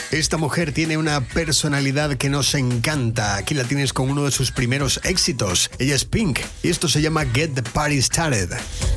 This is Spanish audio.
Esta mujer tiene una personalidad que nos encanta. Aquí la tienes con uno de sus primeros éxitos. Ella es Pink y esto se llama Get the Party Started.